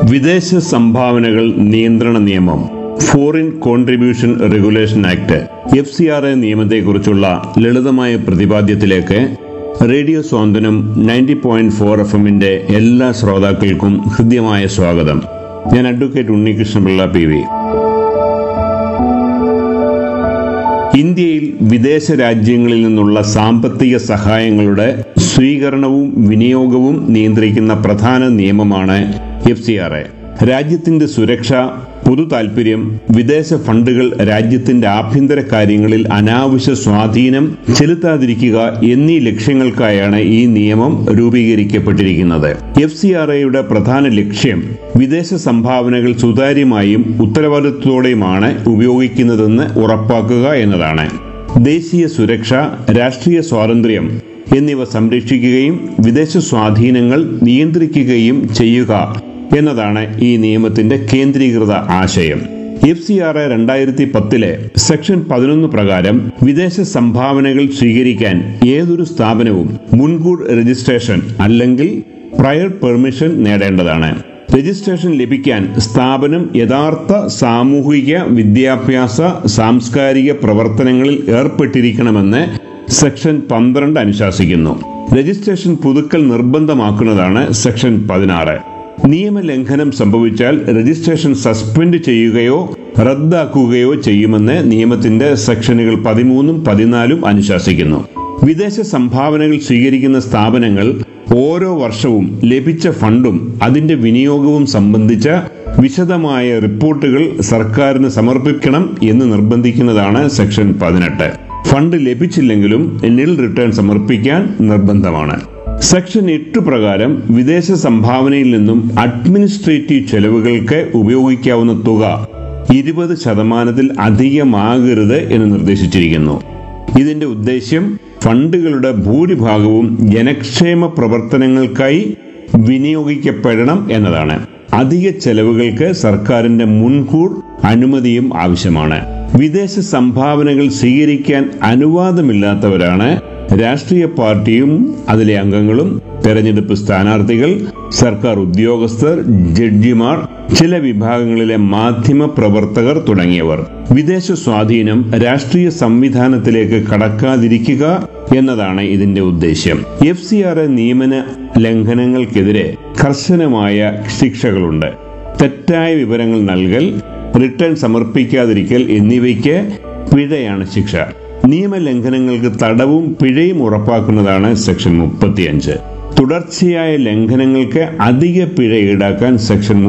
വിദേശ സംഭാവനകൾ നിയന്ത്രണ നിയമം foreign contribution regulation act FCRA നിയമത്തെക്കുറിച്ചുള്ള ലളിതമായ പ്രതിപാദ്യത്തിലേക്ക് റേഡിയോ സ്വാന്തനം 90.4 FM എല്ലാ ശ്രോതാക്കൾക്കും ഹൃദ്യമായ സ്വാഗതം. ഞാൻ അഡ്വക്കേറ്റ് ഉണ്ണികൃഷ്ണപിള്ള PV. ഇന്ത്യയിൽ വിദേശ രാജ്യങ്ങളിൽ നിന്നുള്ള സാമ്പത്തിക സഹായങ്ങളുടെ സ്വീകരണവും വിനിയോഗവും നിയന്ത്രിക്കുന്ന പ്രധാന നിയമമാണ് FCRA. രാജ്യത്തിന്റെ സുരക്ഷ, പൊതു താൽപര്യം, വിദേശ ഫണ്ടുകൾ രാജ്യത്തിന്റെ ആഭ്യന്തര കാര്യങ്ങളിൽ അനാവശ്യ സ്വാധീനം ചെലുത്താതിരിക്കുക എന്നീ ലക്ഷ്യങ്ങൾക്കായാണ് ഈ നിയമം രൂപീകരിക്കപ്പെട്ടിരിക്കുന്നത്. FCRAയുടെ പ്രധാന ലക്ഷ്യം വിദേശ സംഭാവനകൾ സുതാര്യമായും ഉത്തരവാദിത്വത്തോടെയുമാണ് ഉപയോഗിക്കുന്നതെന്ന് ഉറപ്പാക്കുക എന്നതാണ്. ദേശീയ സുരക്ഷ, രാഷ്ട്രീയ സ്വാതന്ത്ര്യം എന്നിവ സംരക്ഷിക്കുകയും വിദേശ സ്വാധീനങ്ങൾ നിയന്ത്രിക്കുകയും ചെയ്യുക എന്നതാണ് ഈ നിയമത്തിന്റെ കേന്ദ്രീകൃത ആശയം. FCRA 2010 സെക്ഷൻ 11 പ്രകാരം വിദേശ സംഭാവനകൾ സ്വീകരിക്കാൻ ഏതൊരു സ്ഥാപനവും മുൻകൂർ രജിസ്ട്രേഷൻ അല്ലെങ്കിൽ പ്രയർ പെർമിഷൻ നേടേണ്ടതാണ്. രജിസ്ട്രേഷൻ ലഭിക്കാൻ സ്ഥാപനം യഥാർത്ഥ സാമൂഹിക, വിദ്യാഭ്യാസ, സാംസ്കാരിക പ്രവർത്തനങ്ങളിൽ ഏർപ്പെട്ടിരിക്കണമെന്ന് സെക്ഷൻ 12 അനുശാസിക്കുന്നു. രജിസ്ട്രേഷൻ പുതുക്കൽ നിർബന്ധമാക്കുന്നതാണ് സെക്ഷൻ 16. നിയമലംഘനം സംഭവിച്ചാൽ രജിസ്ട്രേഷൻ സസ്പെൻഡ് ചെയ്യുകയോ റദ്ദാക്കുകയോ ചെയ്യുമെന്ന് നിയമത്തിന്റെ സെക്ഷനുകൾ 13ഉം 14ഉം അനുശാസിക്കുന്നു. വിദേശ സംഭാവനകൾ സ്വീകരിക്കുന്ന സ്ഥാപനങ്ങൾ ഓരോ വർഷവും ലഭിച്ച ഫണ്ടും അതിന്റെ വിനിയോഗവും സംബന്ധിച്ച വിശദമായ റിപ്പോർട്ടുകൾ സർക്കാരിന് സമർപ്പിക്കണം എന്ന് നിർബന്ധിക്കുന്നതാണ് സെക്ഷൻ 18. ഫണ്ട് ലഭിച്ചില്ലെങ്കിലും നിൽ റിട്ടേൺ സമർപ്പിക്കാൻ നിർബന്ധമാണ്. സെക്ഷൻ 8 പ്രകാരം വിദേശ സംഭാവനയിൽ നിന്നും അഡ്മിനിസ്ട്രേറ്റീവ് ചെലവുകൾക്ക് ഉപയോഗിക്കാവുന്ന തുക 20% അധികമാകരുത് എന്ന് നിർദ്ദേശിച്ചിരിക്കുന്നു. ഇതിന്റെ ഉദ്ദേശ്യം ഫണ്ടുകളുടെ ഭൂരിഭാഗവും ജനക്ഷേമ പ്രവർത്തനങ്ങൾക്കായി വിനിയോഗിക്കപ്പെടണം എന്നതാണ്. അധിക ചെലവുകൾക്ക് സർക്കാരിന്റെ മുൻകൂർ അനുമതിയും ആവശ്യമാണ്. വിദേശ സംഭാവനകൾ സ്വീകരിക്കാൻ അനുവാദമില്ലാത്തവരാണ് രാഷ്ട്രീയ പാർട്ടിയും അതിലെ അംഗങ്ങളും, തെരഞ്ഞെടുപ്പ് സ്ഥാനാർത്ഥികൾ, സർക്കാർ ഉദ്യോഗസ്ഥർ, ജഡ്ജിമാർ, ചില വിഭാഗങ്ങളിലെ മാധ്യമ പ്രവർത്തകർ തുടങ്ങിയവർ. വിദേശ സ്വാധീനം രാഷ്ട്രീയ സംവിധാനത്തിലേക്ക് കടക്കാതിരിക്കുക എന്നതാണ് ഇതിന്റെ ഉദ്ദേശ്യം. FCRA നിയമന ലംഘനങ്ങൾക്കെതിരെ കർശനമായ ശിക്ഷകളുണ്ട്. തെറ്റായ വിവരങ്ങൾ നൽകൽ, റിട്ടേൺ സമർപ്പിക്കാതിരിക്കൽ എന്നിവയ്ക്ക് പിഴയാണ് ശിക്ഷ. നിയമലംഘനങ്ങൾക്ക് തടവും പിഴയും ഉറപ്പാക്കുന്നതാണ് സെക്ഷൻ 35. തുടർച്ചയായ ലംഘനങ്ങൾക്ക് അധിക പിഴ ഈടാക്കാൻ സെക്ഷൻ